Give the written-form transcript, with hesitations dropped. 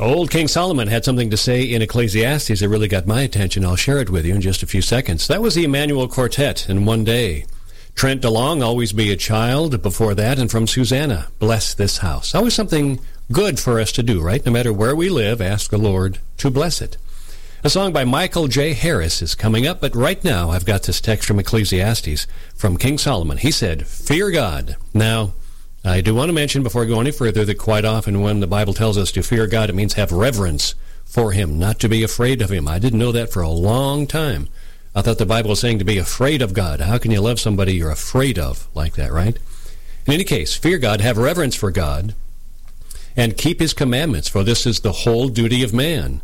Old King Solomon had something to say in Ecclesiastes that really got my attention. I'll share it with you in just a few seconds. That was the Emmanuel Quartet in one day. Trent DeLong, Always Be a Child, before that, and from Susanna, Bless This House. Always something good for us to do, right? No matter where we live, ask the Lord to bless it. A song by Michael J. Harris is coming up, but right now I've got this text from Ecclesiastes from King Solomon. He said, "Fear God." Now, I do want to mention before I go any further that quite often when the Bible tells us to fear God, it means have reverence for Him, not to be afraid of Him. I didn't know that for a long time. I thought the Bible was saying to be afraid of God. How can you love somebody you're afraid of like that, right? In any case, fear God, have reverence for God, and keep His commandments, for this is the whole duty of man.